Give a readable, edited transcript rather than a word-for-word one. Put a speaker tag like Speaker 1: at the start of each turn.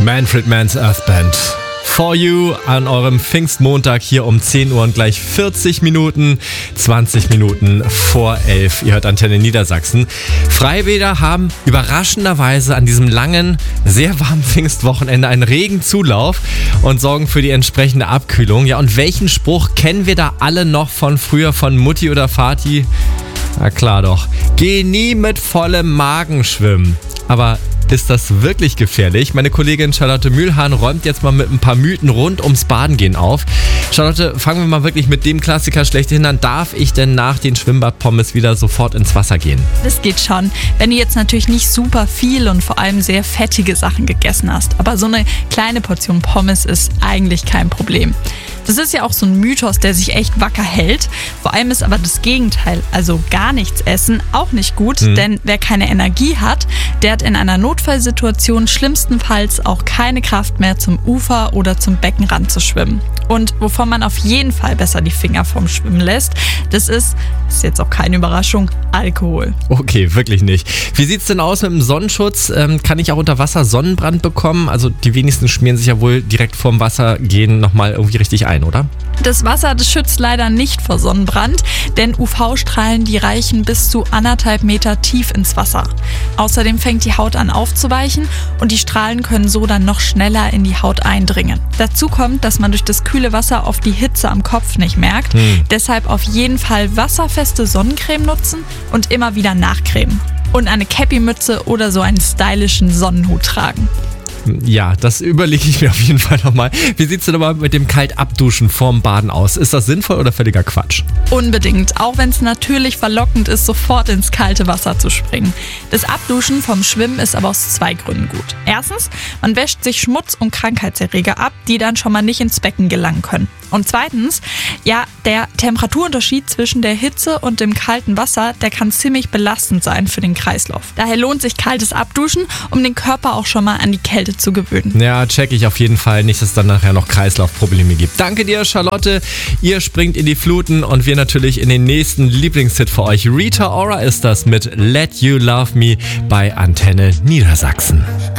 Speaker 1: Manfred Mann's Earth Band. For You an eurem Pfingstmontag hier um 10 Uhr und gleich 40 Minuten, 20 Minuten vor 11. Ihr hört Antenne Niedersachsen. Freibäder haben überraschenderweise an diesem langen, sehr warmen Pfingstwochenende einen regen Zulauf und sorgen für die entsprechende Abkühlung. Ja, und welchen Spruch kennen wir da alle noch von früher, von Mutti oder Vati? Na klar doch. Geh nie mit vollem Magen schwimmen. Aber ist das wirklich gefährlich? Meine Kollegin Charlotte Mühlhahn räumt jetzt mal mit ein paar Mythen rund ums Badengehen auf. Charlotte, fangen wir mal wirklich mit dem Klassiker schlechthin an. Darf ich denn nach den Schwimmbadpommes wieder sofort ins Wasser gehen?
Speaker 2: Das geht schon, wenn du jetzt natürlich nicht super viel und vor allem sehr fettige Sachen gegessen hast. Aber so eine kleine Portion Pommes ist eigentlich kein Problem. Das ist ja auch so ein Mythos, der sich echt wacker hält. Vor allem ist aber das Gegenteil, also gar nichts essen, auch nicht gut. Denn wer keine Energie hat, der hat in einer Notfallsituation schlimmstenfalls auch keine Kraft mehr, zum Ufer oder zum Beckenrand zu schwimmen. Und wovon man auf jeden Fall besser die Finger vom Schwimmen lässt, das ist jetzt auch keine Überraschung, Alkohol.
Speaker 1: Okay, wirklich nicht. Wie sieht's denn aus mit dem Sonnenschutz? Kann ich auch unter Wasser Sonnenbrand bekommen? Also die wenigsten schmieren sich ja wohl direkt vorm Wassergehen nochmal irgendwie richtig ein, oder?
Speaker 2: Das Wasser, das schützt leider nicht vor Sonnenbrand, denn UV-Strahlen, die reichen bis zu 1,5 Meter tief ins Wasser. Außerdem fängt die Haut an aufzuweichen und die Strahlen können so dann noch schneller in die Haut eindringen. Dazu kommt, dass man durch das kühle Wasser oft die Hitze am Kopf nicht merkt. Deshalb auf jeden Fall wasserfeste Sonnencreme nutzen und immer wieder nachcremen. Und eine Cappy-Mütze oder so einen stylischen Sonnenhut tragen.
Speaker 1: Ja, das überlege ich mir auf jeden Fall nochmal. Wie sieht es denn aber mit dem Kaltabduschen vorm Baden aus? Ist das sinnvoll oder völliger Quatsch?
Speaker 2: Unbedingt, auch wenn es natürlich verlockend ist, sofort ins kalte Wasser zu springen. Das Abduschen vom Schwimmen ist aber aus 2 Gründen gut. Erstens, man wäscht sich Schmutz und Krankheitserreger ab, die dann schon mal nicht ins Becken gelangen können. Und zweitens, ja, der Temperaturunterschied zwischen der Hitze und dem kalten Wasser, der kann ziemlich belastend sein für den Kreislauf. Daher lohnt sich kaltes Abduschen, um den Körper auch schon mal an die Kälte zu gewöhnen.
Speaker 1: Ja, check ich auf jeden Fall. Nicht, dass es dann nachher noch Kreislaufprobleme gibt. Danke dir, Charlotte. Ihr springt in die Fluten und wir natürlich in den nächsten Lieblingshit für euch. Rita Ora ist das mit Let You Love Me bei Antenne Niedersachsen.